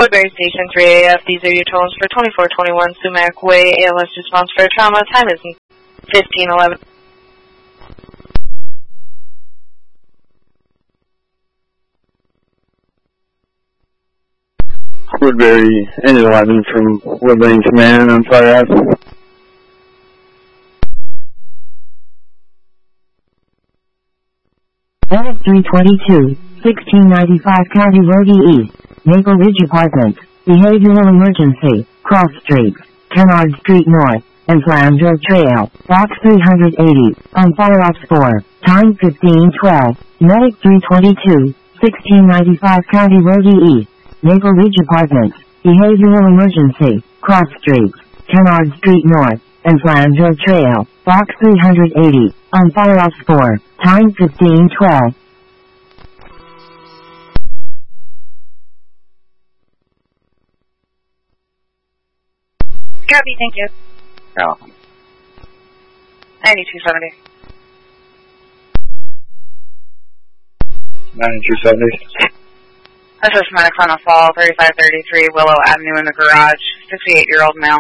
Woodbury Station 3AF, these are your totals for 2421 Sumac Way. ALS response for trauma. Time is 15:11. Woodbury, engine 11 from Woodlane Command on fire out. Medic 322, 1695 County Road E. Maple Ridge Apartments, Behavioral Emergency, Cross Street, Kennard Street North, and Flandreau Trail, Box 380, on fire ops 4, time 15:12, Medic 322, 1695 County Road E. Maple Ridge Apartments, Behavioral Emergency, Cross Street, Kennard Street North, and Flandreau Trail, Box 380, on fire ops 4, time 15:12. Copy, thank you. Oh. 9270. 9270. This is Medic on a Fall, 3533 Willow Avenue in the garage, 68-year-old male.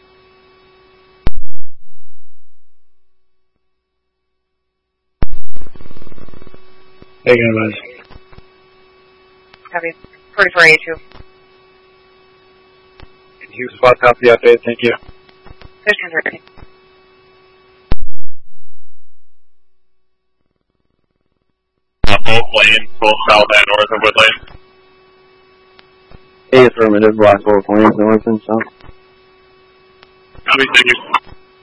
Taking a buzz. Copy. 4482. Hughes, spot copy update, thank you. 1530. Both lanes, both south and north of Woodlane. A affirmative, block both lanes, north and south. Copy, thank you.